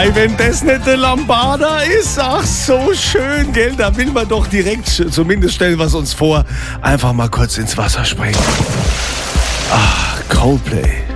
Ei, wenn das nicht der Lambada ist, ach so schön, gell? Da will man doch direkt, zumindest stellen wir es uns vor, einfach mal kurz ins Wasser springen. Ach, Coldplay.